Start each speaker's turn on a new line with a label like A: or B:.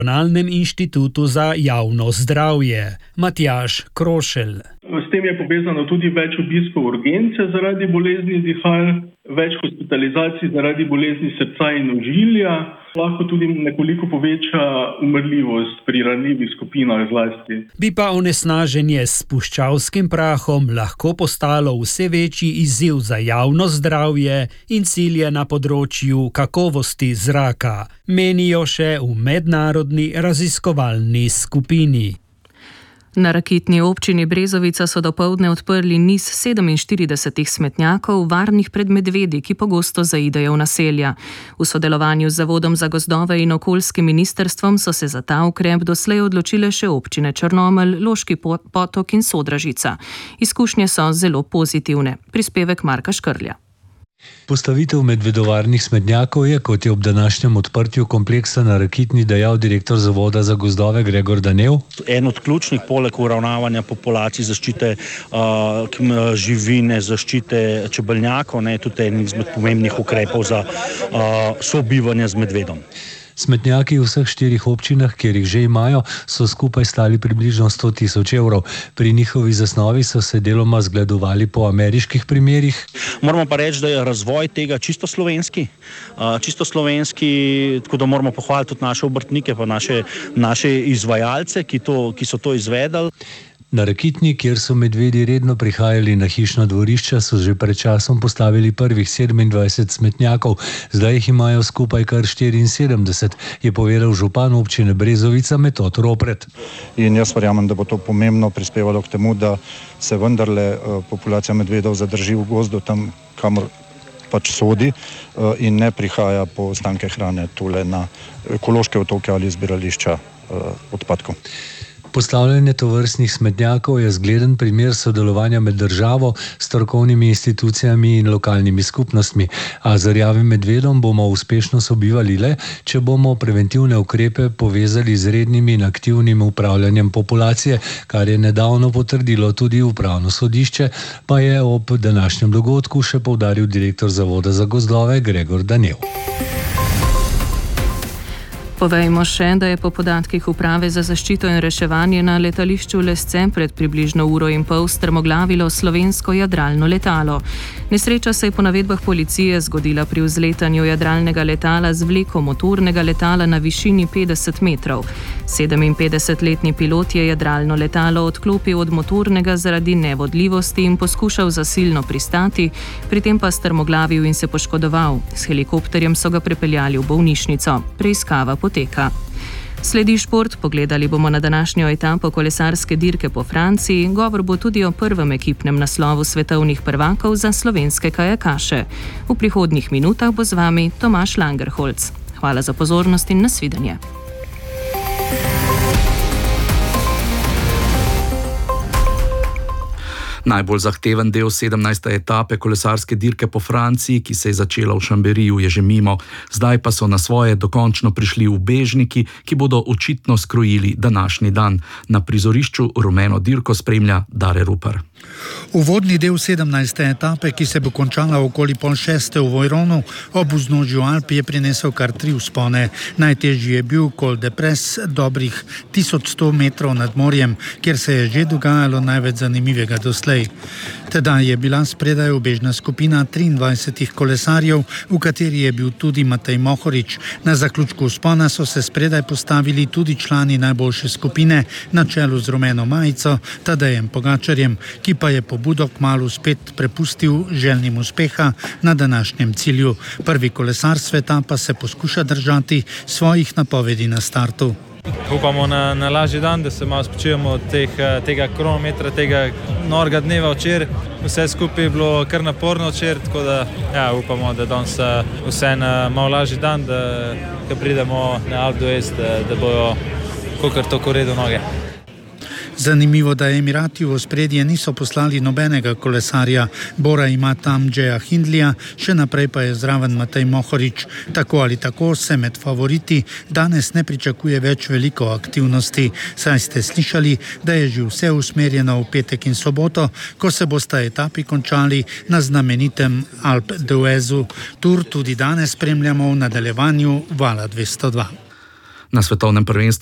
A: Nacionalnem inštitutu za javno zdravje. Matjaž Krošelj.
B: S tem je povezano tudi več obiskov urgence zaradi bolezni dihal, več hospitalizacij zaradi bolezni srca in ožilja, lahko tudi nekoliko poveča umrljivost pri ranljivih skupinah zlasti.
A: Bi pa onesnaženje s puščavskim prahom lahko postalo vse večji izziv za javno zdravje in cilje na področju kakovosti zraka, menijo še v mednarodni raziskovalni skupini.
C: Na Rakitni občini Brezovica so dopoldne odprli niz 47 smetnjakov, varnih pred medvedi, ki pogosto zaidejo v naselja. V sodelovanju z Zavodom za gozdove in okoljskim ministrstvom so se za ta ukrep doslej odločile še občine Črnomelj, Loški Potok in Sodražica. Izkušnje so zelo pozitivne. Prispevek Marka Škrlja.
D: Postavitev medvedovarnih smetnjakov je, kot je ob današnjem odprtju kompleksa na Rakitni dejal direktor Zavoda za gozdove Gregor Danev.
E: En od ključnih poleg uravnavanja populacij, zaščite živine, zaščite čebelnjakov, tudi en izmed pomembnih ukrepov za sobivanje z medvedom.
D: Smetnjaki v vseh 4 občinah, kjer jih že imajo, so skupaj stali približno 100 000 evrov. Pri njihovi zasnovi so se deloma zgledovali po ameriških primerih.
E: Moramo pa reči, da je razvoj tega čisto slovenski, tako da moramo pohvaliti tudi naše obrtnike pa naše izvajalce, ki so to izvedli.
D: Na Rakitni, kjer so medvedi redno prihajali na hišna dvorišča, so že pred časom postavili prvih 27 smetnjakov, zdaj jih imajo skupaj kar 74, je povedal župan občine Brezovica Metod Ropret.
F: In jaz verjamem, da bo to pomembno prispevalo k temu, da se vendarle populacija medvedov zadrži v gozdu tam, kamor pač sodi in ne prihaja po ostanke hrane tule na ekološke otoke ali zbirališča odpadkov.
D: Postavljanje tovrstnih smetnjakov je zgleden primer sodelovanja med državo, strokovnimi institucijami in lokalnimi skupnostmi, a z rjavim medvedom bomo uspešno sobivali le, če bomo preventivne ukrepe povezali z rednim in aktivnim upravljanjem populacije, kar je nedavno potrdilo tudi upravno sodišče, pa je ob današnjem dogodku še poudaril direktor Zavoda za gozdove Gregor Danev.
C: Povejmo še, da je po podatkih Uprave za zaščito in reševanje na letališču Lesce pred približno 1,5 ure strmoglavilo slovensko jadralno letalo. Nesreča se je po navedbah policije zgodila pri vzletanju jadralnega letala z vleko motornega letala na višini 50 metrov. 57-letni pilot je jadralno letalo odklopil od motornega zaradi nevodljivosti in poskušal zasilno pristati, pri tem pa strmoglavil in se poškodoval. S helikopterjem so ga prepeljali v bolnišnico. Preiskava poteka. Sledi šport, pogledali bomo na današnjo etapo kolesarske dirke po Franciji, govor bo tudi o prvem ekipnem naslovu svetovnih prvakov za slovenske kajakaše. V prihodnjih minutah bo z vami Tomaž Langerholz. Hvala za pozornost in nasvidenje.
G: Najbolj zahteven del 17. etape kolesarske dirke po Franciji, ki se je začela v Šamberiju, je že mimo. Zdaj pa so na svoje dokončno prišli ubežniki, ki bodo očitno skrojili današnji dan. Na prizorišču rumeno dirko spremlja Dare Rupar.
H: Uvodni del 17. etape, ki se bo končala okoli 5:30 v Vojronu, ob vznožju Alp je prinesel kar 3 vzpone. Najtežji je bil Col de Pres, dobrih 1100 metrov nad morjem, kjer se je že dogajalo največ zanimivega doslej. Tedaj je bila spredaj ubežna skupina 23 kolesarjev, v kateri je bil tudi Matej Mohorič. Na zaključku vzpona so se spredaj postavili tudi člani najboljše skupine, na čelu z rumeno majico Tadejem Pogačarjem, ki pa je pobudo kmalu spet prepustil željnim uspeha na današnjem cilju. Prvi kolesar sveta pa se poskuša držati svojih napovedi na startu.
I: Upamo na lažji dan, da se malo spočijemo od tega kronometra, tega norega dneva včeraj. Vse skupaj je bilo kar naporno včeraj, tako da upamo, da danes vseeno malo lažji dan, da ko pridemo na Alpe d'Huez, da bojo kakor tako redu noge.
H: Zanimivo, da Emirati v ospredje niso poslali nobenega kolesarja. Bora ima tam Džeja Hindlija, še naprej pa je zraven Matej Mohorič. Tako ali tako se med favoriti danes ne pričakuje več veliko aktivnosti. Saj ste slišali, da je že vse usmerjeno v petek in soboto, ko se bosta etapi končali na znamenitem Alpe d'Huezu. Tur tudi danes spremljamo v nadaljevanju Vala 202.
G: na svetovnem prvenstvu